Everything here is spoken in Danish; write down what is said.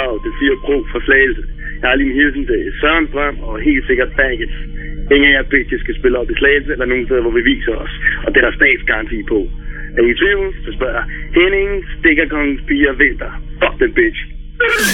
Krav, det 4 Pro fra Slagelse. Jeg har lige en hilsen til Søren Strøm og helt sikkert Baggett. Ingen af jer bitches skal spille op i Slagelse eller nogen steder, hvor vi viser os. Og det er der statsgaranti på. Er I i tvivl, så spørger Henning, Stikkerkongens piger, vinter. Fuck den bitch.